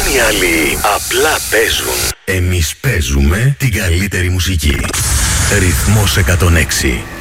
Οι άλλοι απλά παίζουν. Εμείς παίζουμε την καλύτερη μουσική. Ρυθμός 106.